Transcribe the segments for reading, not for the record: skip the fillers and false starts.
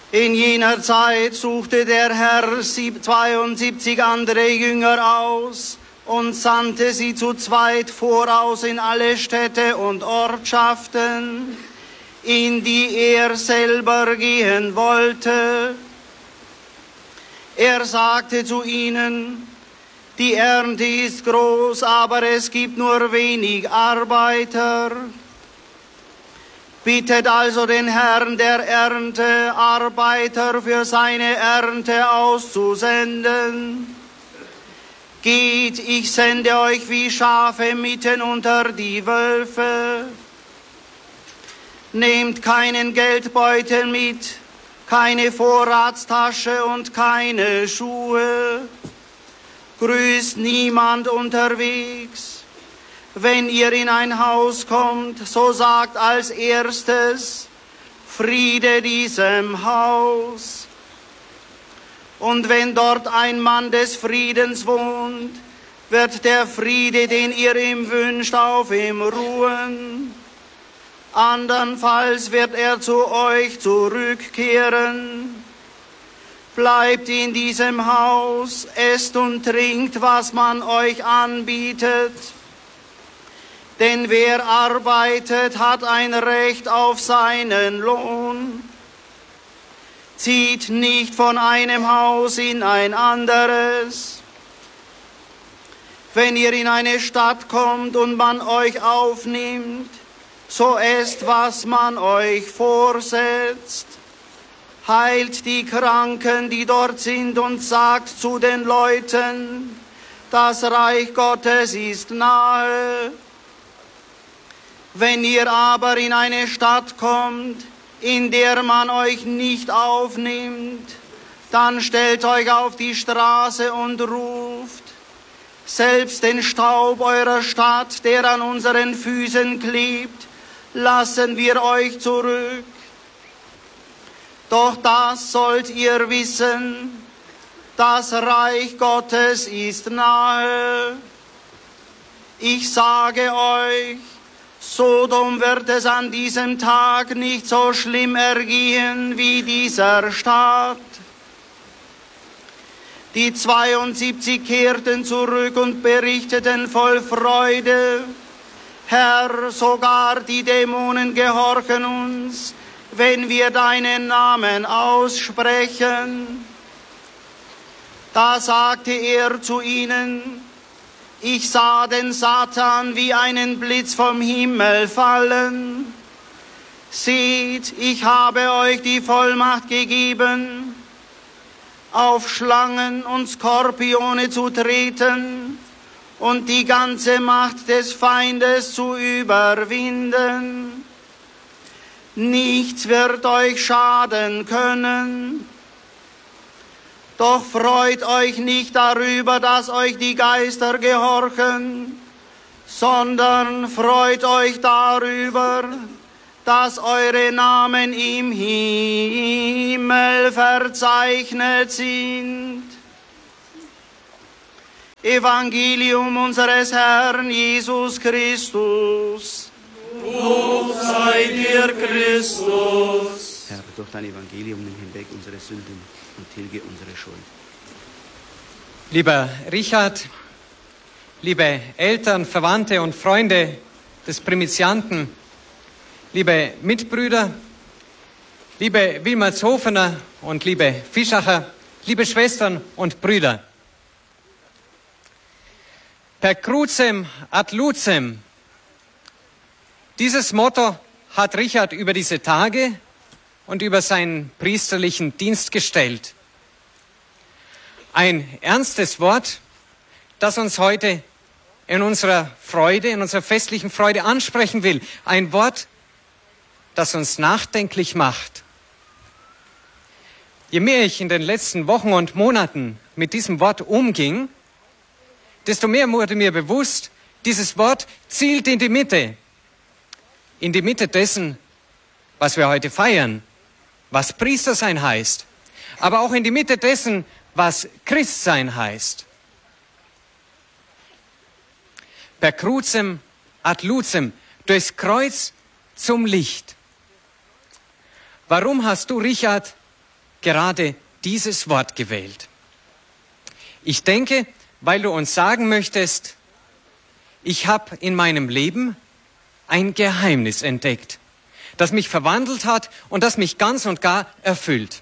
In jener Zeit suchte der Herr 72 andere Jünger aus und sandte sie zu zweit voraus in alle Städte und Ortschaften, in die er selber gehen wollte. Er sagte zu ihnen: Die Ernte ist groß, aber es gibt nur wenig Arbeiter. Bittet also den Herrn der Ernte, Arbeiter für seine Ernte auszusenden. Geht, ich sende euch wie Schafe mitten unter die Wölfe. Nehmt keinen Geldbeutel mit, keine Vorratstasche und keine Schuhe. Grüßt niemand unterwegs. Wenn ihr in ein Haus kommt, so sagt als erstes: Friede diesem Haus. Und wenn dort ein Mann des Friedens wohnt, wird der Friede, den ihr ihm wünscht, auf ihm ruhen. Andernfalls wird er zu euch zurückkehren. Bleibt in diesem Haus, esst und trinkt, was man euch anbietet. Denn wer arbeitet, hat ein Recht auf seinen Lohn. Zieht nicht von einem Haus in ein anderes. Wenn ihr in eine Stadt kommt und man euch aufnimmt, so esst, was man euch vorsetzt. Heilt die Kranken, die dort sind, und sagt zu den Leuten: Das Reich Gottes ist nahe. Wenn ihr aber in eine Stadt kommt, in der man euch nicht aufnimmt, dann stellt euch auf die Straße und ruft: Selbst den Staub eurer Stadt, der an unseren Füßen klebt, lassen wir euch zurück. Doch das sollt ihr wissen: Das Reich Gottes ist nahe. Ich sage euch, Sodom wird es an diesem Tag nicht so schlimm ergehen wie dieser Stadt. Die 72 kehrten zurück und berichteten voll Freude: Herr, sogar die Dämonen gehorchen uns, wenn wir deinen Namen aussprechen. Da sagte er zu ihnen: Ich sah den Satan wie einen Blitz vom Himmel fallen. Seht, ich habe euch die Vollmacht gegeben, auf Schlangen und Skorpione zu treten und die ganze Macht des Feindes zu überwinden. Nichts wird euch schaden können. Doch freut euch nicht darüber, dass euch die Geister gehorchen, sondern freut euch darüber, dass eure Namen im Himmel verzeichnet sind. Evangelium unseres Herrn Jesus Christus. Lob sei dir, Christus. Herr, durch dein Evangelium nimm hinweg unsere Sünden und tilge unsere Schuld. Lieber Richard, liebe Eltern, Verwandte und Freunde des Primizianten, liebe Mitbrüder, liebe Wilmartshofener und liebe Fischacher, liebe Schwestern und Brüder. Per crucem ad lucem. Dieses Motto hat Richard über diese Tage und über seinen priesterlichen Dienst gestellt. Ein ernstes Wort, das uns heute in unserer Freude, in unserer festlichen Freude ansprechen will. Ein Wort, das uns nachdenklich macht. Je mehr ich in den letzten Wochen und Monaten mit diesem Wort umging, desto mehr wurde mir bewusst, dieses Wort zielt in die Mitte dessen, was wir heute feiern, was Priestersein heißt, aber auch in die Mitte dessen, was Christsein heißt. Per crucem ad lucem, durchs Kreuz zum Licht. Warum hast du, Richard, gerade dieses Wort gewählt? Ich denke, weil du uns sagen möchtest, ich habe in meinem Leben ein Geheimnis entdeckt, das mich verwandelt hat und das mich ganz und gar erfüllt.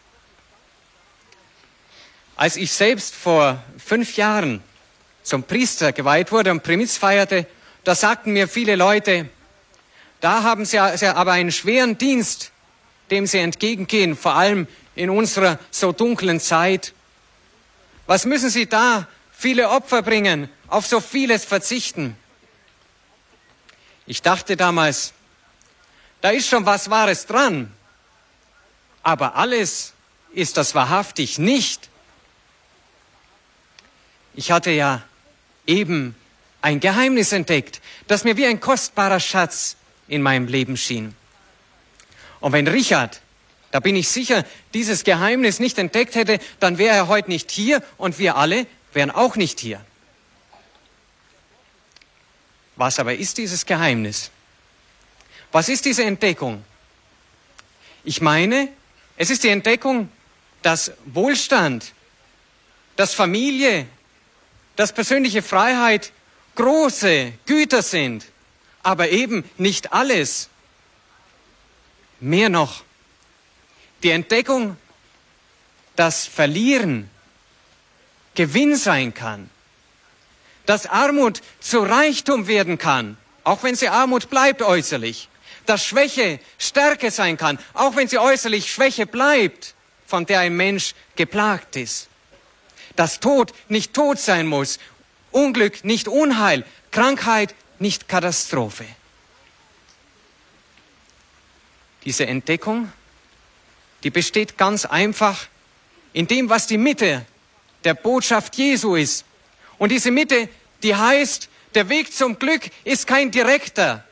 Als ich selbst vor 5 Jahren zum Priester geweiht wurde und Primiz feierte, da sagten mir viele Leute, da haben sie aber einen schweren Dienst, dem sie entgegengehen, vor allem in unserer so dunklen Zeit. Was müssen sie da viele Opfer bringen, auf so vieles verzichten? Ich dachte damals, da ist schon was Wahres dran, aber alles ist das wahrhaftig nicht. Ich hatte ja eben ein Geheimnis entdeckt, das mir wie ein kostbarer Schatz in meinem Leben schien. Und wenn Richard, da bin ich sicher, dieses Geheimnis nicht entdeckt hätte, dann wäre er heute nicht hier und wir alle wären auch nicht hier. Was aber ist dieses Geheimnis? Was ist diese Entdeckung? Ich meine, es ist die Entdeckung, dass Wohlstand, dass Familie, dass persönliche Freiheit große Güter sind, aber eben nicht alles. Mehr noch, die Entdeckung, dass Verlieren Gewinn sein kann, dass Armut zu Reichtum werden kann, auch wenn sie Armut bleibt äußerlich, dass Schwäche Stärke sein kann, auch wenn sie äußerlich Schwäche bleibt, von der ein Mensch geplagt ist, dass Tod nicht Tod sein muss, Unglück nicht Unheil, Krankheit nicht Katastrophe. Diese Entdeckung, die besteht ganz einfach in dem, was die Mitte der Botschaft Jesu ist. Und diese Mitte, die heißt, der Weg zum Glück ist kein direkter,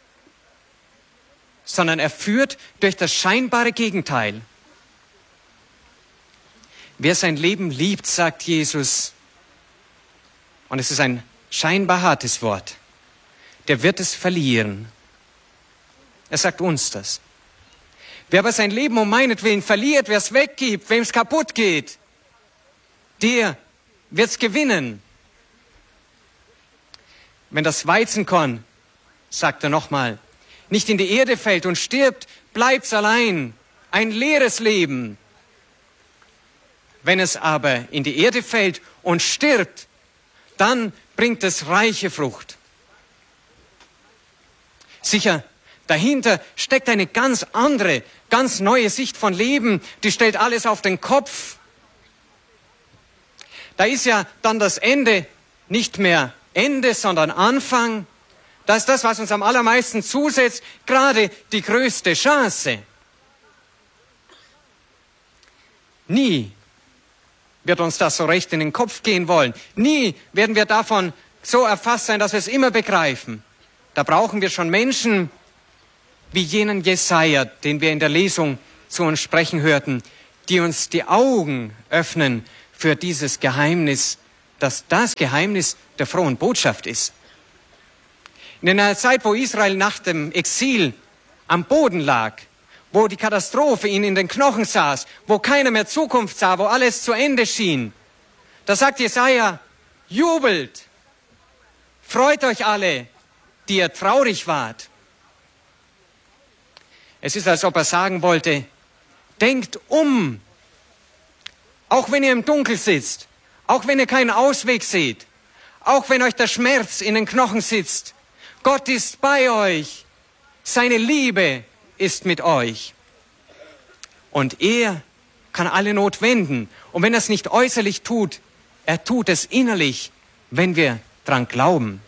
sondern er führt durch das scheinbare Gegenteil. Wer sein Leben liebt, sagt Jesus, und es ist ein scheinbar hartes Wort, der wird es verlieren. Er sagt uns das. Wer aber sein Leben um meinetwillen verliert, wer es weggibt, wem es kaputt geht, der wird es gewinnen. Wenn das Weizenkorn, sagt er nochmal, nicht in die Erde fällt und stirbt, bleibt's allein, ein leeres Leben. Wenn es aber in die Erde fällt und stirbt, dann bringt es reiche Frucht. Sicher, dahinter steckt eine ganz andere, ganz neue Sicht von Leben, die stellt alles auf den Kopf. Da ist ja dann das Ende nicht mehr Ende, sondern Anfang. Da ist das, was uns am allermeisten zusetzt, gerade die größte Chance. Nie wird uns das so recht in den Kopf gehen wollen. Nie werden wir davon so erfasst sein, dass wir es immer begreifen. Da brauchen wir schon Menschen wie jenen Jesaja, den wir in der Lesung zu uns sprechen hörten, die uns die Augen öffnen für dieses Geheimnis, dass das Geheimnis der frohen Botschaft ist. In einer Zeit, wo Israel nach dem Exil am Boden lag, wo die Katastrophe ihnen in den Knochen saß, wo keiner mehr Zukunft sah, wo alles zu Ende schien, da sagt Jesaja, jubelt, freut euch alle, die ihr traurig wart. Es ist, als ob er sagen wollte, denkt um, auch wenn ihr im Dunkel sitzt, auch wenn ihr keinen Ausweg seht, auch wenn euch der Schmerz in den Knochen sitzt, Gott ist bei euch, seine Liebe ist mit euch. Und er kann alle Not wenden. Und wenn er es nicht äußerlich tut, er tut es innerlich, wenn wir dran glauben.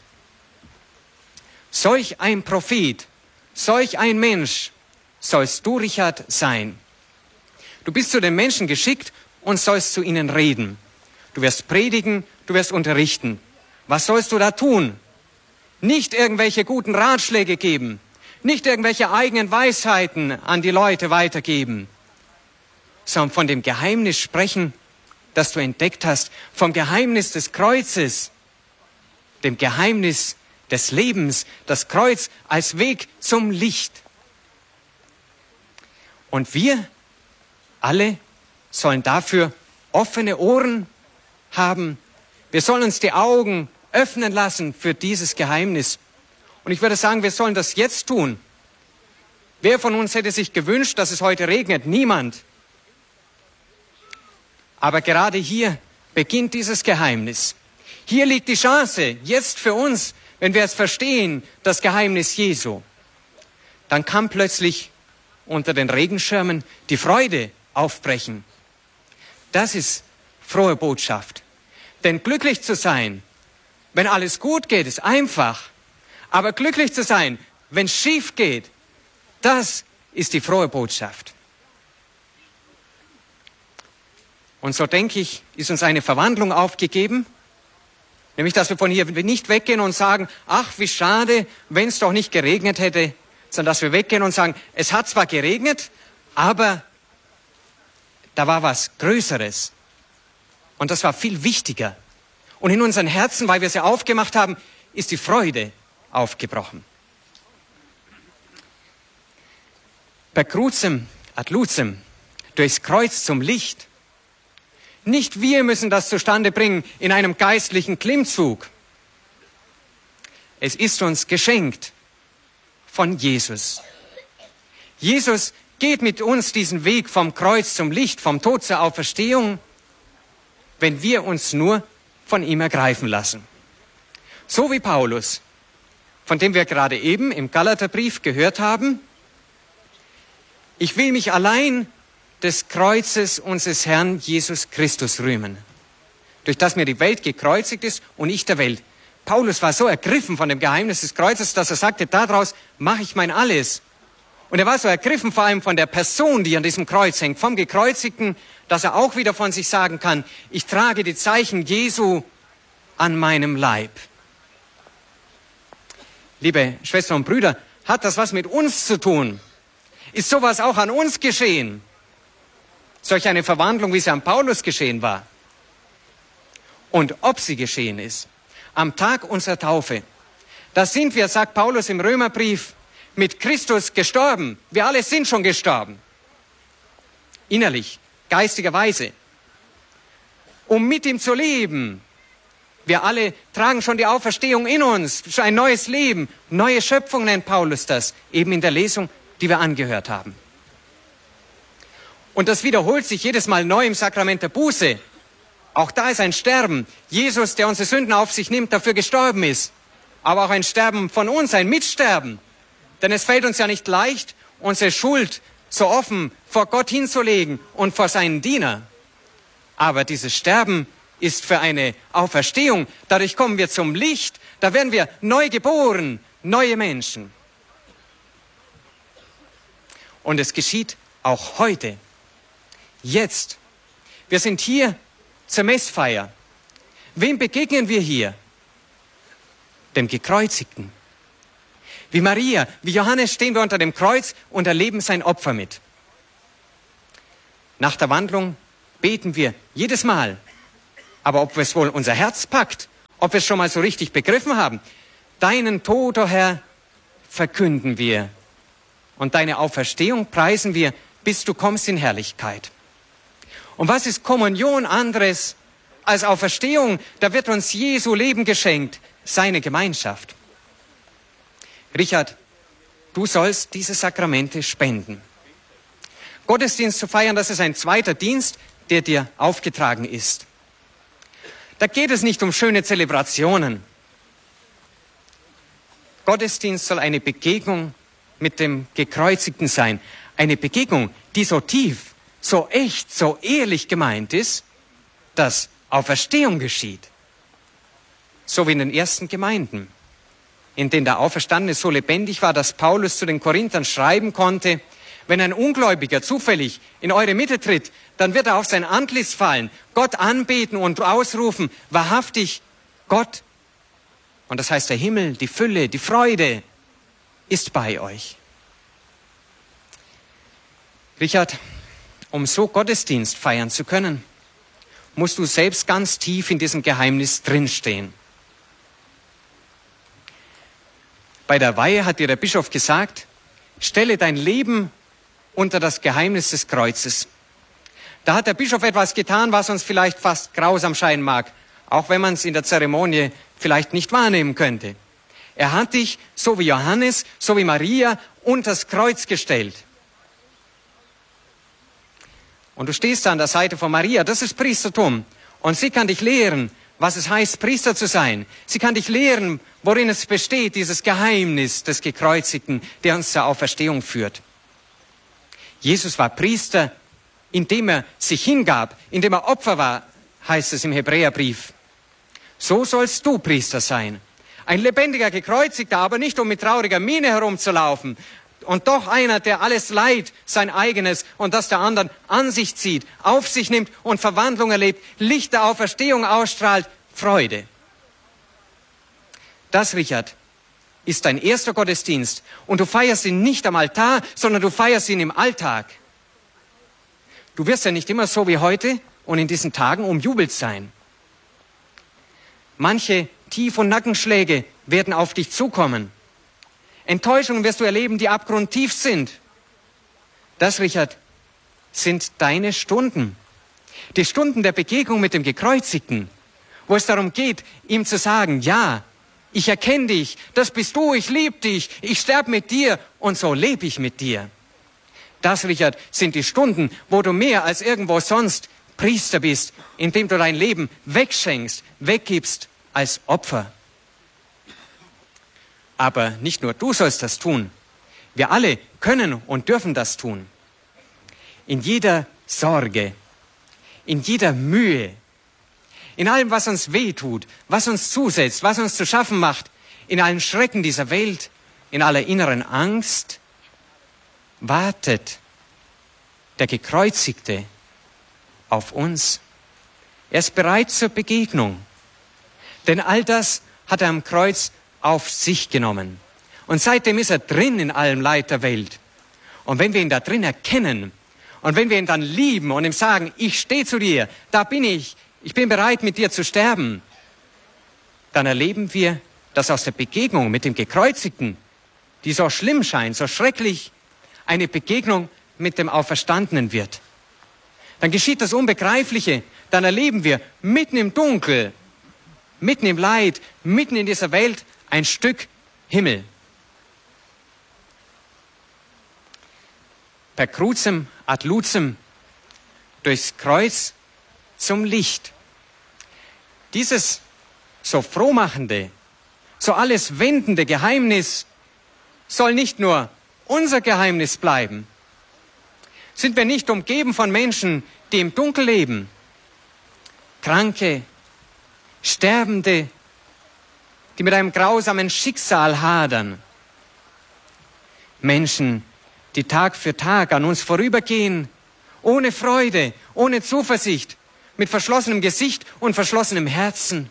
Solch ein Prophet, solch ein Mensch sollst du, Richard, sein. Du bist zu den Menschen geschickt und sollst zu ihnen reden. Du wirst predigen, du wirst unterrichten. Was sollst du da tun? Nicht irgendwelche guten Ratschläge geben, nicht irgendwelche eigenen Weisheiten an die Leute weitergeben, sondern von dem Geheimnis sprechen, das du entdeckt hast, vom Geheimnis des Kreuzes, dem Geheimnis des Lebens, das Kreuz als Weg zum Licht. Und wir alle sollen dafür offene Ohren haben. Wir sollen uns die Augen öffnen lassen für dieses Geheimnis. Und ich würde sagen, wir sollen das jetzt tun. Wer von uns hätte sich gewünscht, dass es heute regnet? Niemand. Aber gerade hier beginnt dieses Geheimnis. Hier liegt die Chance, jetzt für uns, wenn wir es verstehen, das Geheimnis Jesu. Dann kann plötzlich unter den Regenschirmen die Freude aufbrechen. Das ist frohe Botschaft. Denn glücklich zu sein, wenn alles gut geht, ist einfach. Aber glücklich zu sein, wenn es schief geht, das ist die frohe Botschaft. Und so denke ich, ist uns eine Verwandlung aufgegeben. Nämlich, dass wir von hier nicht weggehen und sagen, ach, wie schade, wenn es doch nicht geregnet hätte. Sondern dass wir weggehen und sagen, es hat zwar geregnet, aber da war was Größeres. Und das war viel wichtiger. Und in unseren Herzen, weil wir sie aufgemacht haben, ist die Freude aufgebrochen. Per crucem ad lucem, durchs Kreuz zum Licht. Nicht wir müssen das zustande bringen in einem geistlichen Klimmzug. Es ist uns geschenkt von Jesus. Jesus geht mit uns diesen Weg vom Kreuz zum Licht, vom Tod zur Auferstehung, wenn wir uns nur von ihm ergreifen lassen. So wie Paulus, von dem wir gerade eben im Galaterbrief gehört haben, ich will mich allein des Kreuzes unseres Herrn Jesus Christus rühmen, durch das mir die Welt gekreuzigt ist und ich der Welt. Paulus war so ergriffen von dem Geheimnis des Kreuzes, dass er sagte, daraus mache ich mein Alles. Und er war so ergriffen vor allem von der Person, die an diesem Kreuz hängt, vom Gekreuzigten, dass er auch wieder von sich sagen kann, ich trage die Zeichen Jesu an meinem Leib. Liebe Schwestern und Brüder, hat das was mit uns zu tun? Ist sowas auch an uns geschehen? Solch eine Verwandlung, wie sie an Paulus geschehen war. Und ob sie geschehen ist, am Tag unserer Taufe, da sind wir, sagt Paulus im Römerbrief, mit Christus gestorben. Wir alle sind schon gestorben. Innerlich, geistigerweise. Um mit ihm zu leben. Wir alle tragen schon die Auferstehung in uns, ein neues Leben, neue Schöpfung nennt Paulus das, eben in der Lesung, die wir angehört haben. Und das wiederholt sich jedes Mal neu im Sakrament der Buße. Auch da ist ein Sterben. Jesus, der unsere Sünden auf sich nimmt, dafür gestorben ist. Aber auch ein Sterben von uns, ein Mitsterben. Denn es fällt uns ja nicht leicht, unsere Schuld so offen vor Gott hinzulegen und vor seinen Diener. Aber dieses Sterben ist für eine Auferstehung. Dadurch kommen wir zum Licht. Da werden wir neu geboren, neue Menschen. Und es geschieht auch heute. Jetzt. Wir sind hier zur Messfeier. Wem begegnen wir hier? Dem Gekreuzigten. Wie Maria, wie Johannes stehen wir unter dem Kreuz und erleben sein Opfer mit. Nach der Wandlung beten wir jedes Mal. Aber ob es wohl unser Herz packt, ob wir es schon mal so richtig begriffen haben, deinen Tod, o Herr, verkünden wir. Und deine Auferstehung preisen wir, bis du kommst in Herrlichkeit. Und was ist Kommunion anderes als Auferstehung? Da wird uns Jesu Leben geschenkt, seine Gemeinschaft. Richard, du sollst diese Sakramente spenden. Gottesdienst zu feiern, das ist ein zweiter Dienst, der dir aufgetragen ist. Da geht es nicht um schöne Zelebrationen. Gottesdienst soll eine Begegnung mit dem Gekreuzigten sein. Eine Begegnung, die so tief, so echt, so ehrlich gemeint ist, dass Auferstehung geschieht. So wie in den ersten Gemeinden, in denen der Auferstandene so lebendig war, dass Paulus zu den Korinthern schreiben konnte, wenn ein Ungläubiger zufällig in eure Mitte tritt, dann wird er auf sein Antlitz fallen, Gott anbeten und ausrufen, wahrhaftig Gott. Und das heißt, der Himmel, die Fülle, die Freude ist bei euch. Richard, um so Gottesdienst feiern zu können, musst du selbst ganz tief in diesem Geheimnis drinstehen. Bei der Weihe hat dir der Bischof gesagt, stelle dein Leben unter das Geheimnis des Kreuzes. Da hat der Bischof etwas getan, was uns vielleicht fast grausam scheinen mag, auch wenn man es in der Zeremonie vielleicht nicht wahrnehmen könnte. Er hat dich, so wie Johannes, so wie Maria, unters Kreuz gestellt. Und du stehst da an der Seite von Maria, das ist Priestertum. Und sie kann dich lehren, was es heißt, Priester zu sein. Sie kann dich lehren, worin es besteht, dieses Geheimnis des Gekreuzigten, der uns zur Auferstehung führt. Jesus war Priester, indem er sich hingab, indem er Opfer war, heißt es im Hebräerbrief. So sollst du Priester sein. Ein lebendiger Gekreuzigter, aber nicht um mit trauriger Miene herumzulaufen. Und doch einer, der alles Leid, sein eigenes und das der anderen an sich zieht, auf sich nimmt und Verwandlung erlebt, Licht der Auferstehung ausstrahlt, Freude. Das, Richard, ist dein erster Gottesdienst. Und du feierst ihn nicht am Altar, sondern du feierst ihn im Alltag. Du wirst ja nicht immer so wie heute und in diesen Tagen umjubelt sein. Manche Tief- und Nackenschläge werden auf dich zukommen. Enttäuschungen wirst du erleben, die abgrundtief sind. Das, Richard, sind deine Stunden. Die Stunden der Begegnung mit dem Gekreuzigten, wo es darum geht, ihm zu sagen, ja, ich erkenne dich, das bist du, ich liebe dich, ich sterbe mit dir und so lebe ich mit dir. Das, Richard, sind die Stunden, wo du mehr als irgendwo sonst Priester bist, indem du dein Leben wegschenkst, weggibst als Opfer. Aber nicht nur du sollst das tun. Wir alle können und dürfen das tun. In jeder Sorge, in jeder Mühe, in allem, was uns wehtut, was uns zusetzt, was uns zu schaffen macht, in allen Schrecken dieser Welt, in aller inneren Angst, wartet der Gekreuzigte auf uns. Er ist bereit zur Begegnung. Denn all das hat er am Kreuz auf sich genommen. Und seitdem ist er drin in allem Leid der Welt. Und wenn wir ihn da drin erkennen und wenn wir ihn dann lieben und ihm sagen, ich stehe zu dir, da bin ich bin bereit mit dir zu sterben, dann erleben wir, dass aus der Begegnung mit dem Gekreuzigten, die so schlimm scheint, so schrecklich, eine Begegnung mit dem Auferstandenen wird. Dann geschieht das Unbegreifliche, dann erleben wir mitten im Dunkel, mitten im Leid, mitten in dieser Welt ein Stück Himmel. Per crucem ad lucem, durchs Kreuz zum Licht. Dieses so frohmachende, so alles wendende Geheimnis soll nicht nur unser Geheimnis bleiben. Sind wir nicht umgeben von Menschen, die im Dunkel leben? Kranke, Sterbende, die mit einem grausamen Schicksal hadern. Menschen, die Tag für Tag an uns vorübergehen, ohne Freude, ohne Zuversicht, mit verschlossenem Gesicht und verschlossenem Herzen.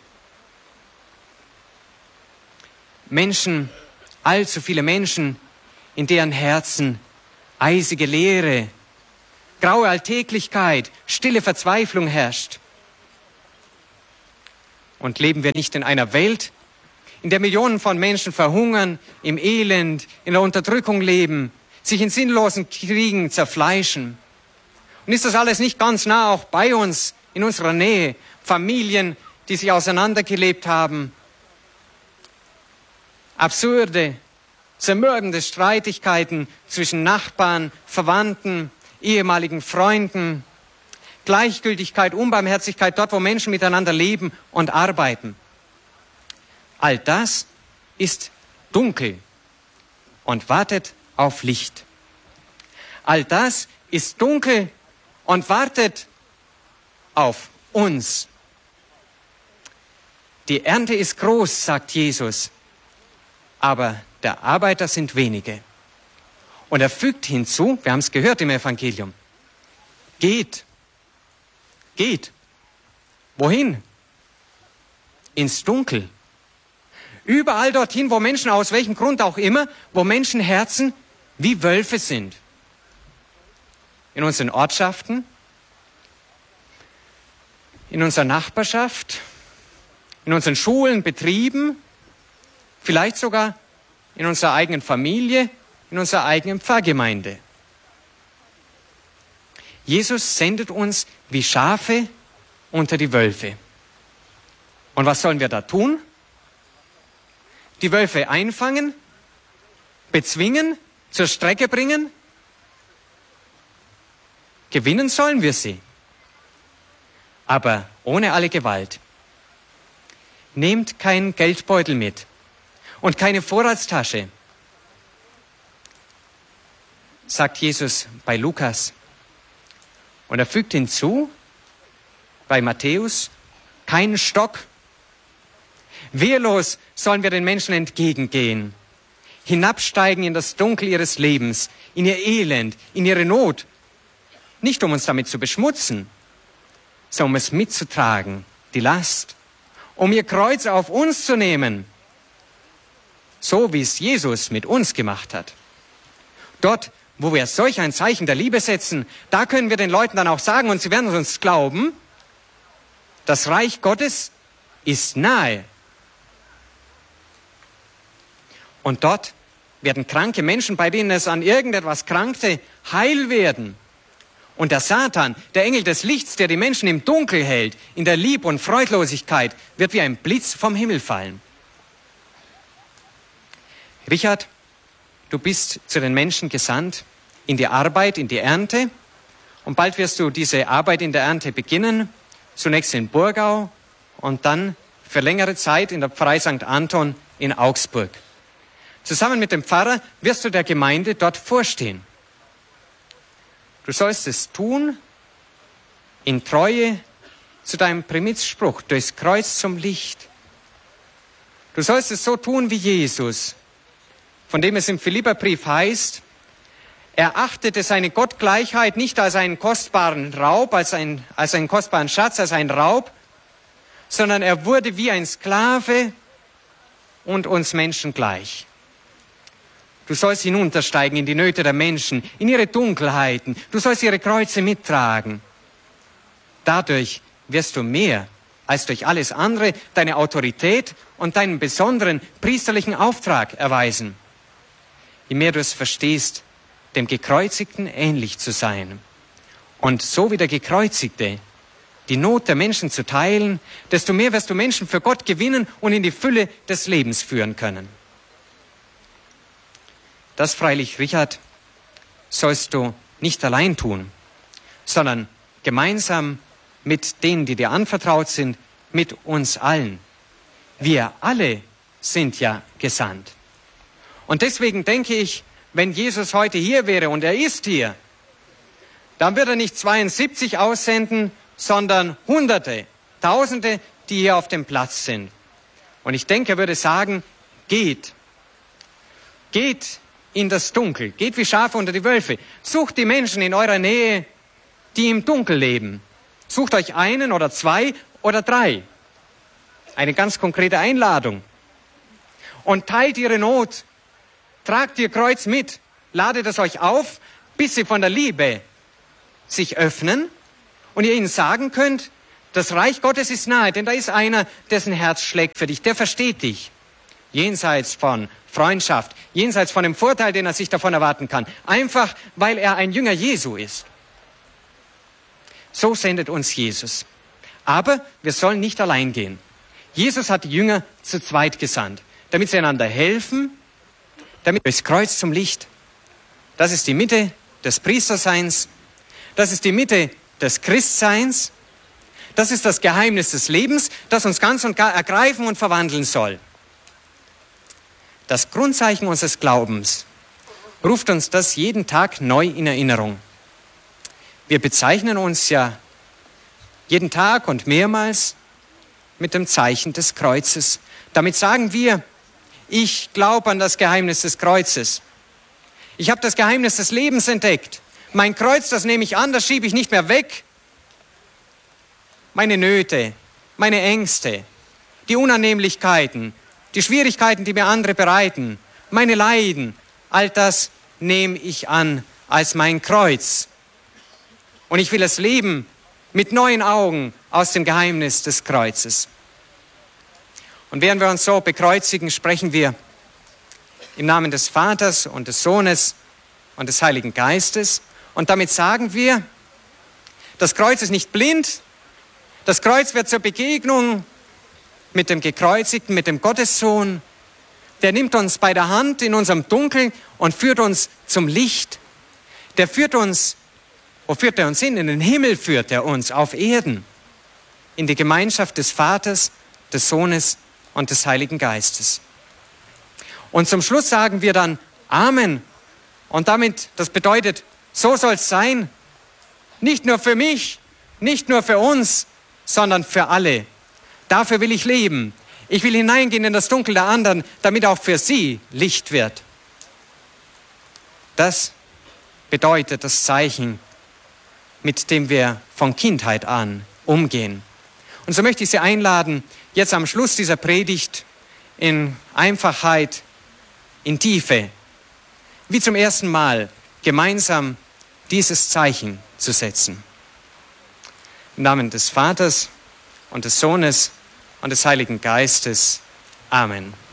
Menschen, allzu viele Menschen, in deren Herzen eisige Leere, graue Alltäglichkeit, stille Verzweiflung herrscht. Und leben wir nicht in einer Welt, in der Millionen von Menschen verhungern, im Elend, in der Unterdrückung leben, sich in sinnlosen Kriegen zerfleischen? Und ist das alles nicht ganz nah auch bei uns, in unserer Nähe? Familien, die sich auseinandergelebt haben. Absurde, zermürbende Streitigkeiten zwischen Nachbarn, Verwandten, ehemaligen Freunden. Gleichgültigkeit, Unbarmherzigkeit dort, wo Menschen miteinander leben und arbeiten. All das ist dunkel und wartet auf Licht. All das ist dunkel und wartet auf uns. Die Ernte ist groß, sagt Jesus, aber der Arbeiter sind wenige. Und er fügt hinzu, wir haben es gehört im Evangelium, geht. Wohin? Ins Dunkel. Überall dorthin, wo Menschen, aus welchem Grund auch immer, wo Menschenherzen wie Wölfe sind. In unseren Ortschaften, in unserer Nachbarschaft, in unseren Schulen, Betrieben, vielleicht sogar in unserer eigenen Familie, in unserer eigenen Pfarrgemeinde. Jesus sendet uns wie Schafe unter die Wölfe. Und was sollen wir da tun? Die Wölfe einfangen, bezwingen, zur Strecke bringen? Gewinnen sollen wir sie, aber ohne alle Gewalt. Nehmt keinen Geldbeutel mit und keine Vorratstasche, sagt Jesus bei Lukas. Und er fügt hinzu, bei Matthäus, keinen Stock. Wehrlos sollen wir den Menschen entgegengehen, hinabsteigen in das Dunkel ihres Lebens, in ihr Elend, in ihre Not. Nicht um uns damit zu beschmutzen, sondern um es mitzutragen, die Last, um ihr Kreuz auf uns zu nehmen, so wie es Jesus mit uns gemacht hat. Dort, wo wir solch ein Zeichen der Liebe setzen, da können wir den Leuten dann auch sagen, und sie werden uns glauben, das Reich Gottes ist nahe. Und dort werden kranke Menschen, bei denen es an irgendetwas krankte, heil werden. Und der Satan, der Engel des Lichts, der die Menschen im Dunkel hält, in der Lieb- und Freudlosigkeit, wird wie ein Blitz vom Himmel fallen. Richard, du bist zu den Menschen gesandt, in die Arbeit, in die Ernte. Und bald wirst du diese Arbeit in der Ernte beginnen, zunächst in Burgau und dann für längere Zeit in der Pfarrei St. Anton in Augsburg. Zusammen mit dem Pfarrer wirst du der Gemeinde dort vorstehen. Du sollst es tun in Treue zu deinem Primizspruch, durchs Kreuz zum Licht. Du sollst es so tun wie Jesus, von dem es im Philipperbrief heißt, er achtete seine Gottgleichheit nicht als einen kostbaren Raub, als einen kostbaren Schatz, als einen Raub, sondern er wurde wie ein Sklave und uns Menschen gleich. Du sollst hinuntersteigen in die Nöte der Menschen, in ihre Dunkelheiten. Du sollst ihre Kreuze mittragen. Dadurch wirst du mehr als durch alles andere deine Autorität und deinen besonderen priesterlichen Auftrag erweisen. Je mehr du es verstehst, dem Gekreuzigten ähnlich zu sein und so wie der Gekreuzigte die Not der Menschen zu teilen, desto mehr wirst du Menschen für Gott gewinnen und in die Fülle des Lebens führen können. Das freilich, Richard, sollst du nicht allein tun, sondern gemeinsam mit denen, die dir anvertraut sind, mit uns allen. Wir alle sind ja gesandt. Und deswegen denke ich, wenn Jesus heute hier wäre, und er ist hier, dann würde er nicht 72 aussenden, sondern Hunderte, Tausende, die hier auf dem Platz sind. Und ich denke, er würde sagen, geht in das Dunkel, geht wie Schafe unter die Wölfe. Sucht die Menschen in eurer Nähe, die im Dunkel leben. Sucht euch einen oder zwei oder drei. Eine ganz konkrete Einladung. Und teilt ihre Not. Tragt ihr Kreuz mit. Ladet es euch auf, bis sie von der Liebe sich öffnen und ihr ihnen sagen könnt, das Reich Gottes ist nahe, denn da ist einer, dessen Herz schlägt für dich, der versteht dich. Jenseits von Freundschaft, jenseits von dem Vorteil, den er sich davon erwarten kann. Einfach, weil er ein Jünger Jesu ist. So sendet uns Jesus. Aber wir sollen nicht allein gehen. Jesus hat die Jünger zu zweit gesandt, damit sie einander helfen, damit durchs Kreuz zum Licht. Das ist die Mitte des Priesterseins. Das ist die Mitte des Christseins. Das ist das Geheimnis des Lebens, das uns ganz und gar ergreifen und verwandeln soll. Das Grundzeichen unseres Glaubens ruft uns das jeden Tag neu in Erinnerung. Wir bezeichnen uns ja jeden Tag und mehrmals mit dem Zeichen des Kreuzes. Damit sagen wir, ich glaube an das Geheimnis des Kreuzes. Ich habe das Geheimnis des Lebens entdeckt. Mein Kreuz, das nehme ich an, das schiebe ich nicht mehr weg. Meine Nöte, meine Ängste, die Unannehmlichkeiten, die Schwierigkeiten, die mir andere bereiten, meine Leiden, all das nehme ich an als mein Kreuz. Und ich will es leben mit neuen Augen aus dem Geheimnis des Kreuzes. Und während wir uns so bekreuzigen, sprechen wir im Namen des Vaters und des Sohnes und des Heiligen Geistes. Und damit sagen wir, Das Kreuz ist nicht blind. Das Kreuz wird zur Begegnung mit dem Gekreuzigten, mit dem Gottessohn. Der nimmt uns bei der Hand in unserem Dunkel und führt uns zum Licht. Der führt uns, wo führt er uns hin? In den Himmel führt er uns, auf Erden. In die Gemeinschaft des Vaters, des Sohnes und des Heiligen Geistes. Und zum Schluss sagen wir dann Amen. Und damit, das bedeutet, so soll es sein. Nicht nur für mich, nicht nur für uns, sondern für alle. Dafür will ich leben. Ich will hineingehen in das Dunkel der anderen, damit auch für sie Licht wird. Das bedeutet das Zeichen, mit dem wir von Kindheit an umgehen. Und so möchte ich Sie einladen, jetzt am Schluss dieser Predigt in Einfachheit, in Tiefe, wie zum ersten Mal gemeinsam dieses Zeichen zu setzen. Im Namen des Vaters und des Sohnes und des Heiligen Geistes. Amen.